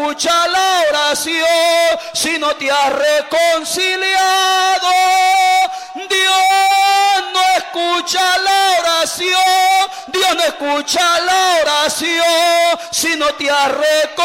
escucha la oración si no te has reconciliado. Dios no escucha la oración, Dios no escucha la oración si no te has reconciliado.